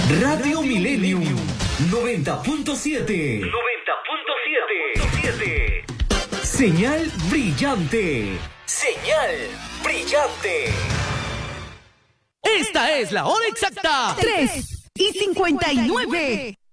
Radio Millennium 90.7. 90.7. Señal brillante. Señal brillante. Esta es la hora exacta. 3:59.